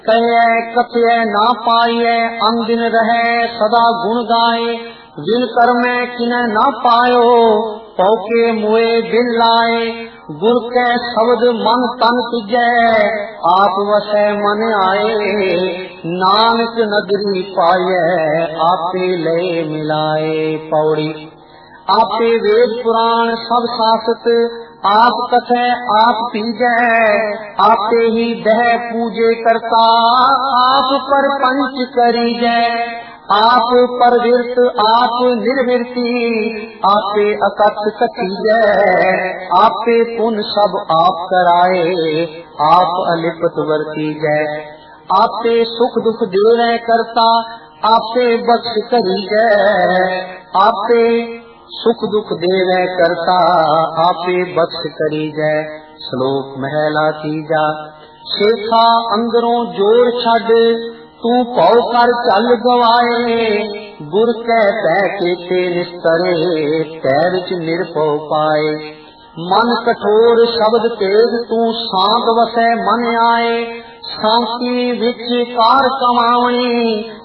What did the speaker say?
कहे कथय ना पाइय अंदिन रहे सदा गुण गाए। जिन कर में किन्ह ना पायो पौके मुए बिन लाए। गुर के शब्द मन तन तुझे आप वसै मन आए। नानक नगरी पाए आपे ले मिलाए। पौड़ी आपे वेद पुराण सब शास्त्र आप कथे आप पीजै। आपे ही दह पूजे करता आप पर पंच करीजै। आप परविरत आप निर्विरती आपे अकथ कथीजै। आपे पुन सब आप कराए आप अलिपत वर्तीजै। आपे सुख दुख देवे करता आपे बख्श करीजै। आपे सुख दुख देवे करता आपे बख्श करीजै। श्लोक महला तीजा। शेखा अंदरों जोर छड़ तू पौ कर चल गवाए। गुर कै तै केते निस्तरे तै विच निरभौ पाए। मन कठोर शब्द तेज तू शांत वसै मन आए। शांति विच कार कमावणी